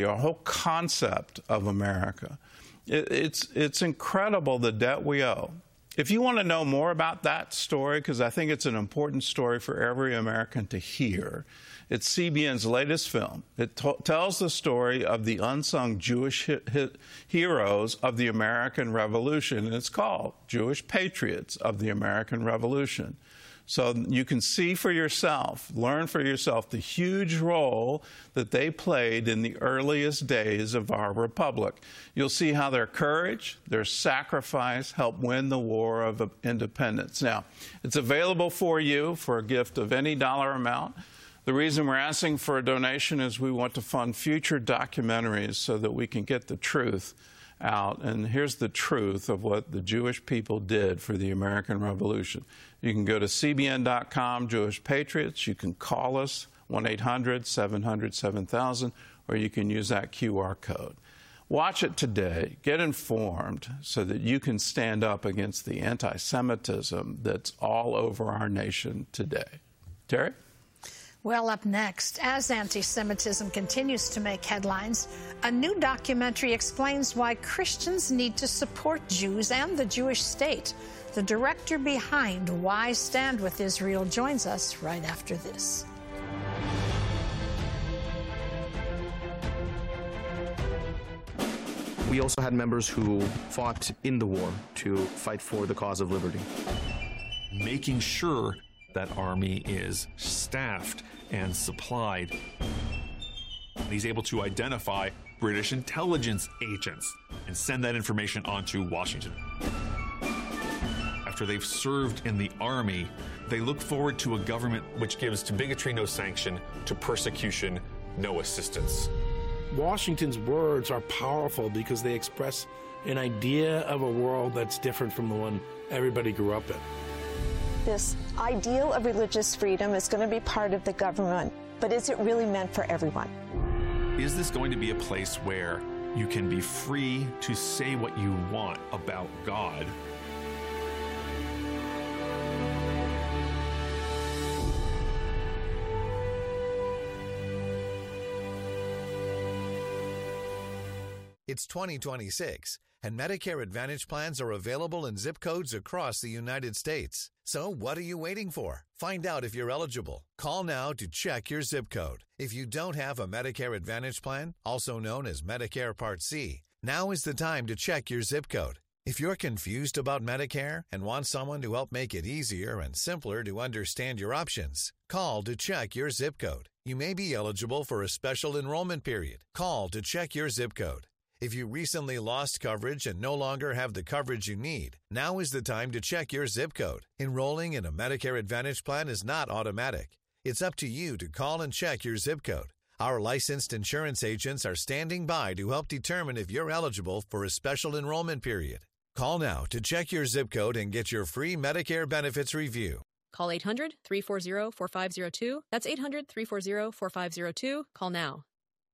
our whole concept of America. It's incredible the debt we owe. If you want to know more about that story, because I think it's an important story for every American to hear, it's CBN's latest film. It tells the story of the unsung Jewish heroes of the American Revolution, and it's called Jewish Patriots of the American Revolution. So you can see for yourself, learn for yourself the huge role that they played in the earliest days of our republic. You'll see how their courage, their sacrifice helped win the War of Independence. Now, it's available for you for a gift of any dollar amount. The reason we're asking for a donation is we want to fund future documentaries so that we can get the truth out. And here's the truth of what the Jewish people did for the American Revolution. You can go to cbn.com, Jewish Patriots. You can call us, 1-800-700-7000, or you can use that QR code. Watch it today. Get informed so that you can stand up against the anti-Semitism that's all over our nation today. Terry? Well, up next, as anti-Semitism continues to make headlines, a new documentary explains why Christians need to support Jews and the Jewish state. The director behind Why Stand With Israel joins us right after this. We also had members who fought in the war to fight for the cause of liberty. Making sure that army is staffed and supplied. He's able to identify British intelligence agents and send that information on to Washington. After they've served in the army, they look forward to a government which gives to bigotry no sanction, to persecution no assistance. Washington's words are powerful because they express an idea of a world that's different from the one everybody grew up in. This ideal of religious freedom is going to be part of the government, but is it really meant for everyone? Is this going to be a place where you can be free to say what you want about God? It's 2026, and Medicare Advantage plans are available in zip codes across the United States. So what are you waiting for? Find out if you're eligible. Call now to check your zip code. If you don't have a Medicare Advantage plan, also known as Medicare Part C, now is the time to check your zip code. If you're confused about Medicare and want someone to help make it easier and simpler to understand your options, call to check your zip code. You may be eligible for a special enrollment period. Call to check your zip code. If you recently lost coverage and no longer have the coverage you need, now is the time to check your zip code. Enrolling in a Medicare Advantage plan is not automatic. It's up to you to call and check your zip code. Our licensed insurance agents are standing by to help determine if you're eligible for a special enrollment period. Call now to check your zip code and get your free Medicare benefits review. Call 800-340-4502. That's 800-340-4502. Call now.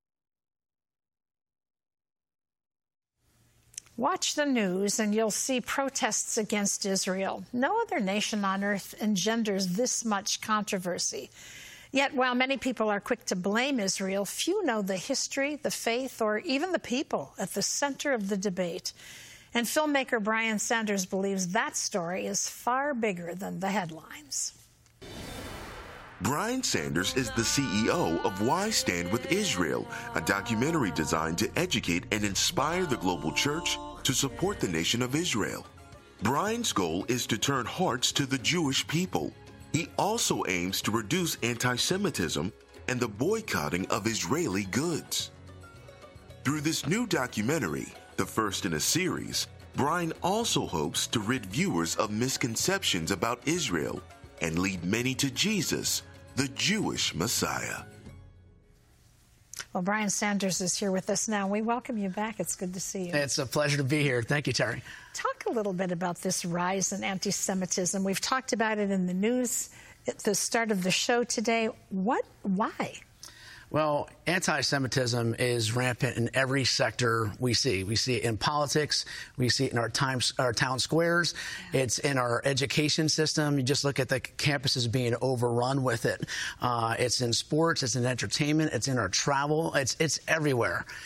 Watch the news and you'll see protests against Israel. No other nation on earth engenders this much controversy. Yet, while many people are quick to blame Israel, few know the history, the faith, or even the people at the center of the debate. And filmmaker Brian Sanders believes that story is far bigger than the headlines. Brian Sanders is the CEO of Why Stand With Israel, a documentary designed to educate and inspire the global church to support the nation of Israel. Brian's goal is to turn hearts to the Jewish people. He also aims to reduce anti-Semitism and the boycotting of Israeli goods. Through this new documentary, the first in a series, Brian also hopes to rid viewers of misconceptions about Israel and lead many to Jesus, the Jewish Messiah. Well, Brian Sanders is here with us now. We welcome you back. It's good to see you. It's a pleasure to be here. Thank you, Terry. Talk a little bit about this rise in anti-Semitism. We've talked about it in the news at the start of the show today. Why? Well, anti-Semitism is rampant in every sector we see. We see it in politics. We see it in our town squares. It's in our education system. You just look at the campuses being overrun with it. It's in sports. It's in entertainment. It's in our travel. It's everywhere.